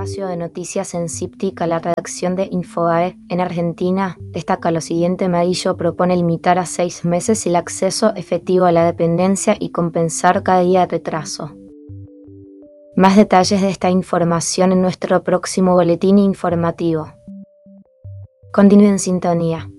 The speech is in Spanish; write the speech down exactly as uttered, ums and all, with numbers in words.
espacio de noticias en Cíptica, la redacción de Infobae en Argentina destaca lo siguiente. Madillo propone limitar a seis meses el acceso efectivo a la dependencia y compensar cada día de retraso. Más detalles de esta información en nuestro próximo boletín informativo. Continúe en sintonía.